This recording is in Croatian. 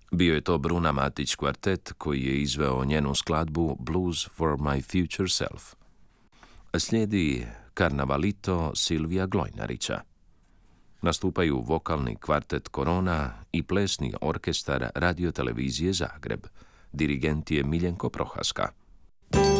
Bio je to Bruna Matić kvartet koji je izveo njenu skladbu Blues for my future self. Slijedi Karnavalito Silvija Glojnarića. Nastupaju vokalni kvartet Korona i plesni orkestar Radio televizije Zagreb. Dirigent je Miljenko Prohaska.